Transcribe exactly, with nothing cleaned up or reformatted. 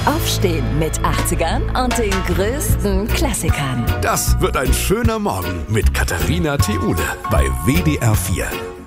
Aufstehen mit achtzigern und den größten Klassikern. Das wird ein schöner Morgen mit Katharina Theule bei W D R vier.